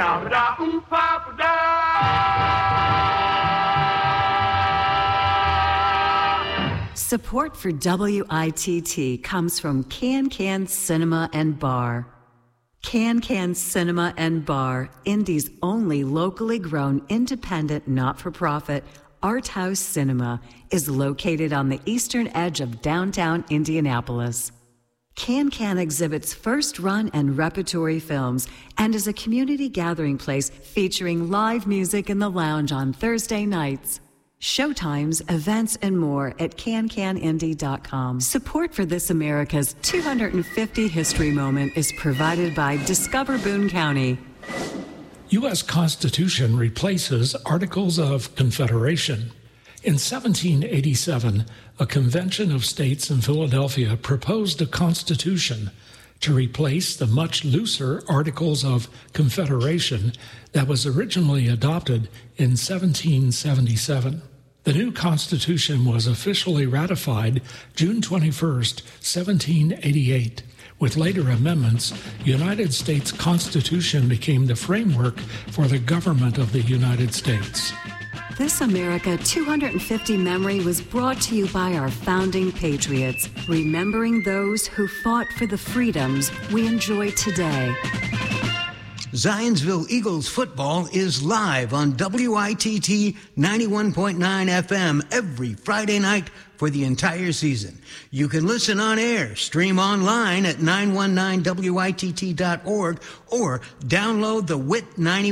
Support for WITT comes from Can Cinema and Bar. Can Cinema and Bar, Indy's only locally grown independent not-for-profit art house cinema, is located on the eastern edge of downtown Indianapolis. Can exhibits first-run and repertory films and is a community gathering place featuring live music in the lounge on Thursday nights. Showtimes, events, and more at cancanindy.com. Support for This America's 250 History Moment is provided by Discover Boone County. U.S. Constitution replaces Articles of Confederation. In 1787, a convention of states in Philadelphia proposed a constitution to replace the much looser Articles of Confederation that was originally adopted in 1777. The new Constitution was officially ratified June 21, 1788. With later amendments, the United States Constitution became the framework for the government of the United States. This America 250 memory was brought to you by our founding patriots, remembering those who fought for the freedoms we enjoy today. Zionsville Eagles football is live on WITT 91.9 FM every Friday night for the entire season. You can listen on air, stream online at 919witt.org, or download the WIT 91.